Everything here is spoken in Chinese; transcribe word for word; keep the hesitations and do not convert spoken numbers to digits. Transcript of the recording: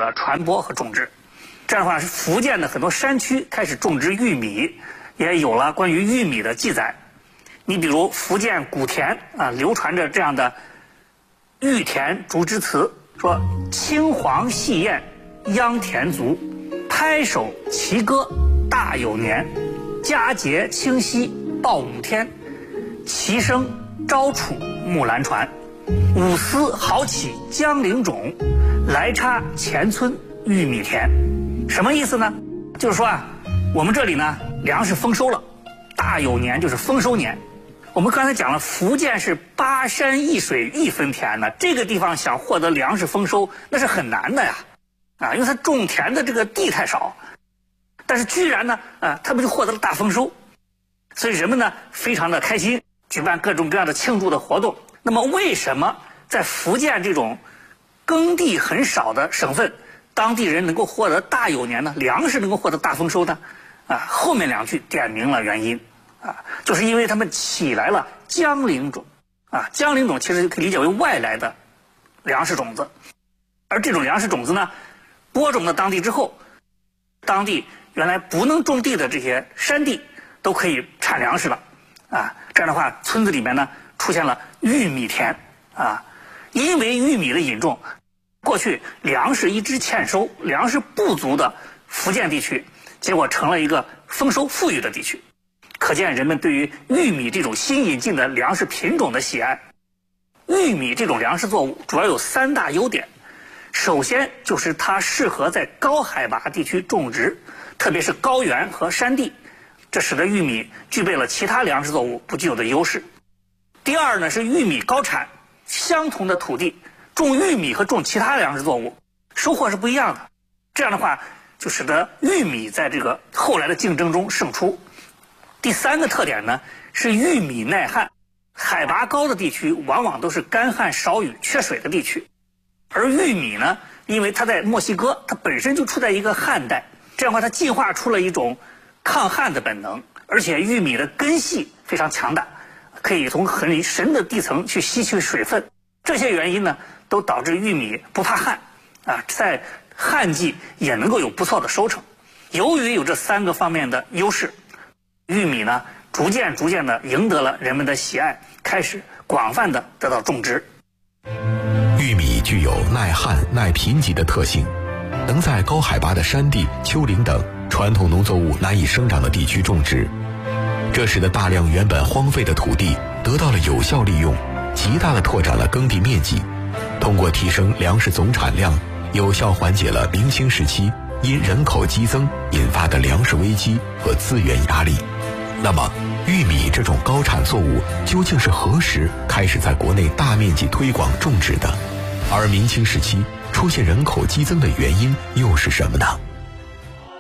的传播和种植。这样的话，是福建的很多山区开始种植玉米，也有了关于玉米的记载。你比如福建古田啊，流传着这样的玉田竹枝词，说青黄细燕秧田足，拍手齐歌大有年，佳节清溪报五天，齐声招楚木兰传，五丝好起江陵种，来插前村玉米田。什么意思呢？就是说啊，我们这里呢粮食丰收了，大有年就是丰收年。我们刚才讲了，福建是八山一水一分田呢，这个地方想获得粮食丰收那是很难的呀，啊，因为它种田的这个地太少，但是居然呢，啊，他们就获得了大丰收，所以人们呢非常的开心，举办各种各样的庆祝的活动。那么为什么在福建这种耕地很少的省份，当地人能够获得大有年呢？粮食能够获得大丰收呢？啊，后面两句点明了原因，啊，就是因为他们起来了江陵种，啊，江陵种其实可以理解为外来的粮食种子，而这种粮食种子呢，播种到当地之后，当地原来不能种地的这些山地都可以产粮食了，啊，这样的话，村子里面呢出现了玉米田，啊，因为玉米的引种，过去粮食一直欠收、粮食不足的福建地区，结果成了一个丰收富裕的地区。可见人们对于玉米这种新引进的粮食品种的喜爱。玉米这种粮食作物主要有三大优点，首先就是它适合在高海拔地区种植，特别是高原和山地，这使得玉米具备了其他粮食作物不具有的优势。第二呢，是玉米高产，相同的土地种玉米和种其他粮食作物收获是不一样的，这样的话就使得玉米在这个后来的竞争中胜出。第三个特点呢，是玉米耐旱，海拔高的地区往往都是干旱少雨缺水的地区，而玉米呢，因为它在墨西哥，它本身就处在一个旱带，这样的话它进化出了一种抗旱的本能，而且玉米的根系非常强大，可以从很深的地层去吸取水分，这些原因呢都导致玉米不怕旱啊，在旱季也能够有不错的收成。由于有这三个方面的优势，玉米呢逐渐逐渐的赢得了人们的喜爱，开始广泛的得到种植。 玉米具有耐旱耐贫瘠的特性，能在高海拔的山地、丘陵等传统农作物难以生长的地区种植，这使得大量原本荒废的土地得到了有效利用，极大地拓展了耕地面积，通过提升粮食总产量，有效缓解了明清时期因人口激增引发的粮食危机和资源压力。那么玉米这种高产作物究竟是何时开始在国内大面积推广种植的？而明清时期出现人口激增的原因又是什么呢？